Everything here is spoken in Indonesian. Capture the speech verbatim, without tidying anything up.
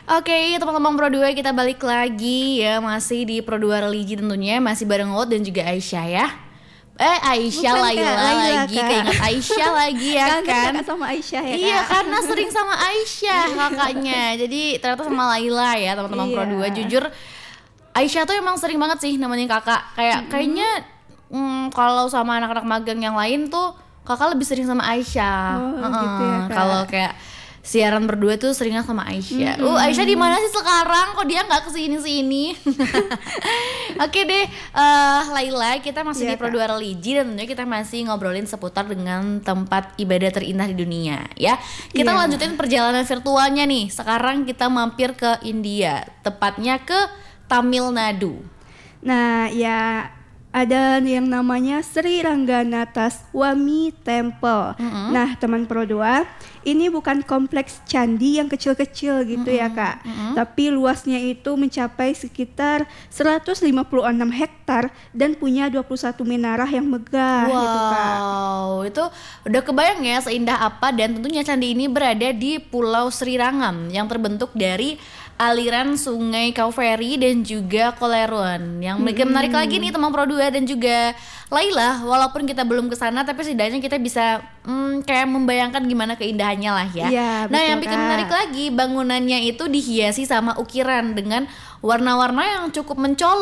Oke, teman-teman Pro dua kita balik lagi ya, masih di Pro dua Religi tentunya, masih bareng Out dan juga Aisyah ya. Eh Aisyah Bukan, Laila Kak, Laila, lagi, Kak. keinget Aisyah lagi ya Kangen kan. Kakak sama Aisyah ya, Iya, Kak? karena sering sama Aisyah kakaknya. Jadi ternyata sama Laila ya teman-teman Pro Iya. dua. Jujur Aisyah tuh emang sering banget sih nemenin kakak. Kayak Mm-mm. kayaknya mm, kalau sama anak-anak magang yang lain tuh kakak lebih sering sama Aisyah. Oh, Heeh. gitu ya, Kak. Kalau kayak siaran berdua tuh seringnya sama Aisyah. Mm-mm. Uh, Aisyah di mana sih sekarang? Kok dia nggak kesini-sini? Oke deh, eh Laila, kita masih Iya, di Pro Kak. dua Religi dan tentunya kita masih ngobrolin seputar dengan tempat ibadah terindah di dunia ya. Kita Iya. lanjutin perjalanan virtualnya nih. Sekarang kita mampir ke India, tepatnya ke Tamil Nadu. Nah, ya ada yang namanya Sri Ranganatha Swami Temple. Mm-mm. Nah, teman Pro dua, ini bukan kompleks candi yang kecil-kecil gitu ya, Kak. Mm-mm. Tapi luasnya itu mencapai sekitar seratus lima puluh enam hektar dan punya dua puluh satu menara yang megah gitu, Kak. Wow, itu udah kebayang ya seindah apa, dan tentunya candi ini berada di Pulau Sri Rangam yang terbentuk dari aliran sungai Kaveri dan juga Koleron. Yang bikin Mm-mm. menarik lagi nih teman Pro dua dan juga Laila, walaupun kita belum ke sana tapi setidaknya kita bisa hmm, kayak membayangkan gimana keindahannya lah ya. Iya, Nah, betul, yang bikin Kak. menarik lagi bangunannya itu dihiasi sama ukiran dengan warna-warna yang cukup mencolok.